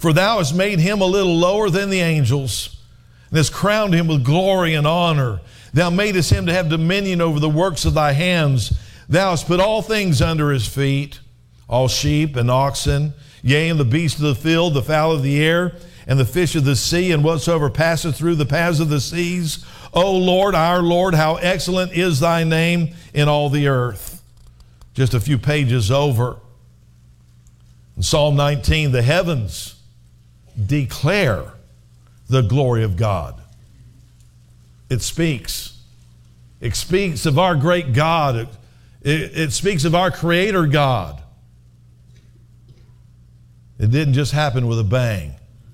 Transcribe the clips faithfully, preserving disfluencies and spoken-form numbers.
For thou hast made him a little lower than the angels, and hast crowned him with glory and honor. Thou madest him to have dominion over the works of thy hands. Thou hast put all things under his feet, all sheep and oxen, yea, and the beasts of the field, the fowl of the air, and the fish of the sea, and whatsoever passeth through the paths of the seas. O Lord, our Lord, how excellent is thy name in all the earth. Just a few pages over. In Psalm nineteen, the heavens declare the glory of God. It speaks. It speaks of our great God. It, it, it speaks of our Creator God. It didn't just happen with a bang.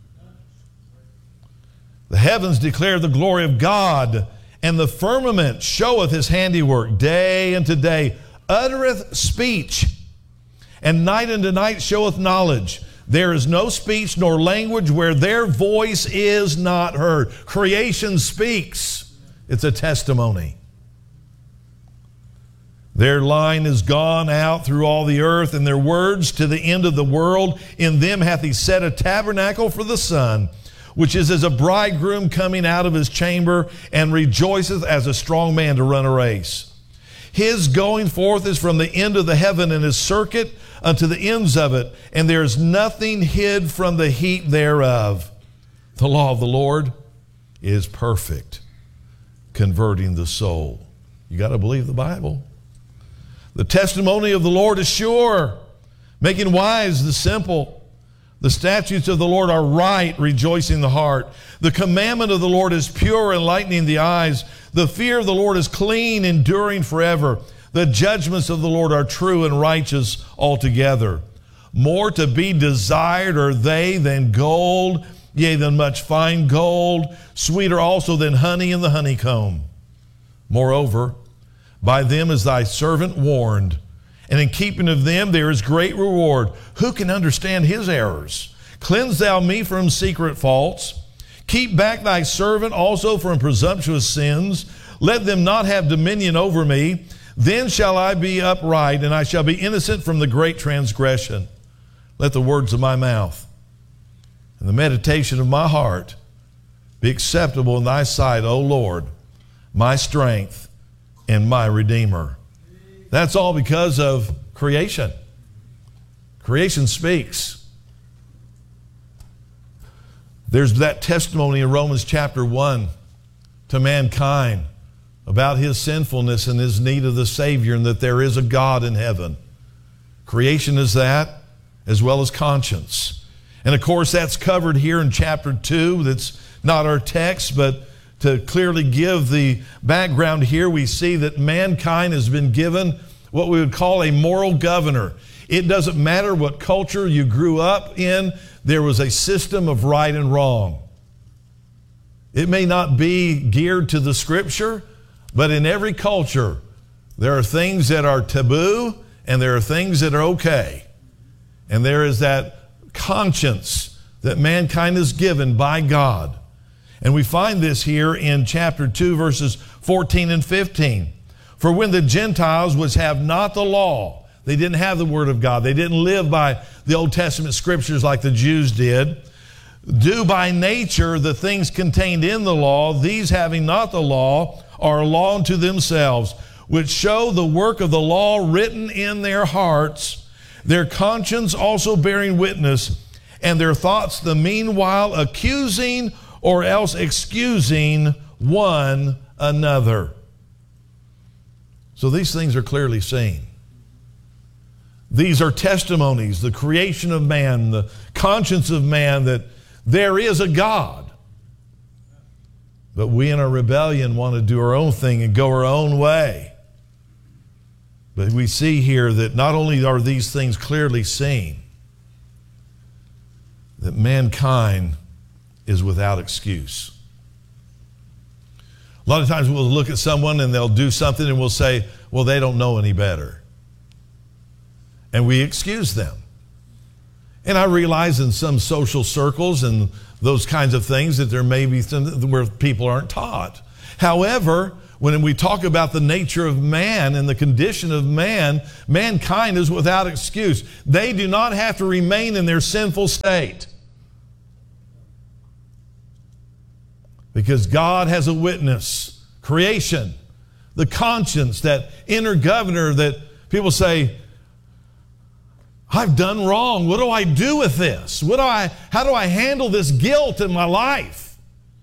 The heavens declare the glory of God, and the firmament showeth his handiwork. Day unto day uttereth speech, and night unto night showeth knowledge. There is no speech nor language where their voice is not heard. Creation speaks. It's a testimony. Their line is gone out through all the earth, and their words to the end of the world. In them hath he set a tabernacle for the sun, which is as a bridegroom coming out of his chamber, and rejoiceth as a strong man to run a race. His going forth is from the end of the heaven, and his circuit unto the ends of it, and there is nothing hid from the heat thereof. The law of the Lord is perfect, converting the soul. You got to believe the Bible. The testimony of the Lord is sure, making wise the simple. The statutes of the Lord are right, rejoicing the heart. The commandment of the Lord is pure, enlightening the eyes. The fear of the Lord is clean, enduring forever. The judgments of the Lord are true and righteous altogether. More to be desired are they than gold, yea, than much fine gold, sweeter also than honey in the honeycomb. Moreover, by them is thy servant warned, and in keeping of them there is great reward. Who can understand his errors? Cleanse thou me from secret faults. Keep back thy servant also from presumptuous sins. Let them not have dominion over me. Then shall I be upright, and I shall be innocent from the great transgression. Let the words of my mouth and the meditation of my heart be acceptable in thy sight, O Lord, my strength and my Redeemer. That's all because of creation. Creation speaks. There's that testimony in Romans chapter one to mankind about his sinfulness and his need of the Savior, and that there is a God in heaven. Creation is that, as well as conscience. And of course, that's covered here in chapter two. That's not our text, but to clearly give the background here, we see that mankind has been given what we would call a moral governor. It doesn't matter what culture you grew up in, there was a system of right and wrong. It may not be geared to the Scripture, but in every culture, there are things that are taboo and there are things that are okay. And there is that conscience that mankind is given by God. And we find this here in chapter two, verses fourteen and fifteen. For when the Gentiles, which have not the law, they didn't have the Word of God, they didn't live by the Old Testament Scriptures like the Jews did, do by nature the things contained in the law, these having not the law are a law unto themselves, which show the work of the law written in their hearts, their conscience also bearing witness, and their thoughts the meanwhile accusing or else excusing one another. So these things are clearly seen. These are testimonies, the creation of man, the conscience of man, that there is a God. But we in our rebellion want to do our own thing and go our own way. But we see here that not only are these things clearly seen, that mankind is without excuse. A lot of times we'll look at someone and they'll do something and we'll say, well, they don't know any better. And we excuse them. And I realize in some social circles and those kinds of things that there may be some where people aren't taught. However, when we talk about the nature of man and the condition of man, mankind is without excuse. They do not have to remain in their sinful state. Because God has a witness, creation, the conscience, that inner governor that people say, I've done wrong. What do I do with this? What do I, how do I handle this guilt in my life?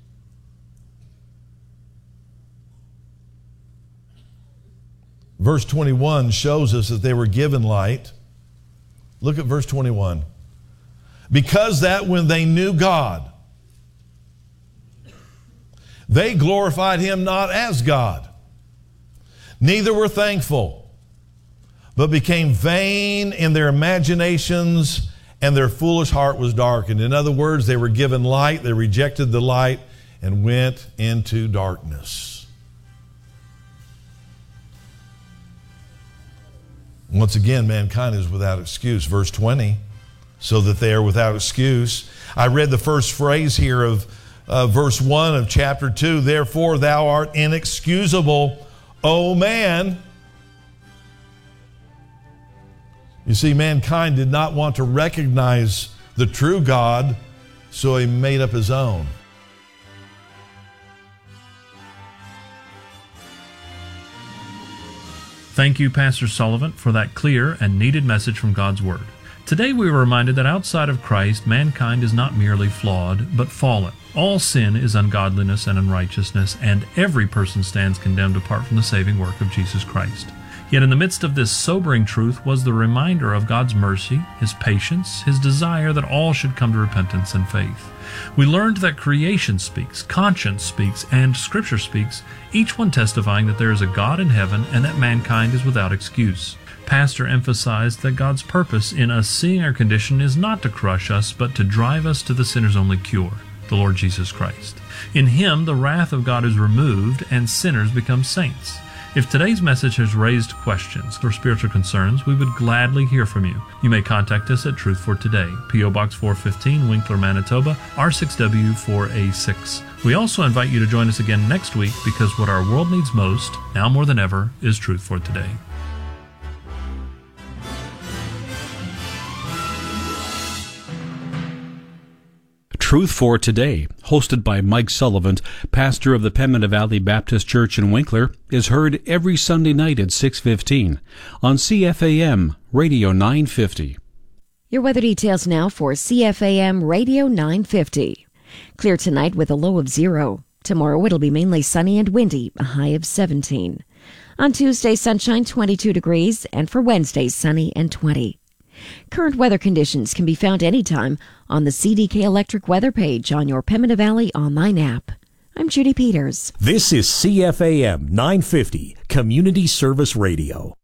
Verse twenty-one shows us that they were given light. Look at verse twenty-one. Because that when they knew God, they glorified Him not as God, neither were thankful, but became vain in their imaginations, and their foolish heart was darkened. In other words, they were given light, they rejected the light, and went into darkness. Once again, mankind is without excuse. Verse twenty, so that they are without excuse. I read the first phrase here of uh, verse one of chapter two. Therefore thou art inexcusable, O man. You see, mankind did not want to recognize the true God, so he made up his own. Thank you, Pastor Sullivan, for that clear and needed message from God's Word. Today we were reminded that outside of Christ, mankind is not merely flawed, but fallen. All sin is ungodliness and unrighteousness, and every person stands condemned apart from the saving work of Jesus Christ. Yet in the midst of this sobering truth was the reminder of God's mercy, His patience, His desire that all should come to repentance and faith. We learned that creation speaks, conscience speaks, and Scripture speaks, each one testifying that there is a God in heaven and that mankind is without excuse. Pastor emphasized that God's purpose in us seeing our condition is not to crush us, but to drive us to the sinner's only cure, the Lord Jesus Christ. In Him, the wrath of God is removed and sinners become saints. If today's message has raised questions or spiritual concerns, we would gladly hear from you. You may contact us at Truth for Today, P O Box four fifteen, Winkler, Manitoba, R six W four A six. We also invite you to join us again next week, because what our world needs most, now more than ever, is Truth for Today. Truth for Today, hosted by Mike Sullivan, pastor of the Pembina Valley Baptist Church in Winkler, is heard every Sunday night at six fifteen on C F A M Radio nine fifty. Your weather details now for C F A M Radio nine fifty. Clear tonight with a low of zero. Tomorrow it'll be mainly sunny and windy, a high of seventeen. On Tuesday, sunshine, twenty-two degrees, and for Wednesday, sunny and twenty. Current weather conditions can be found anytime on the C D K Electric weather page on your Pembina Valley online app. I'm Judy Peters. This is C F A M nine fifty, Community Service Radio.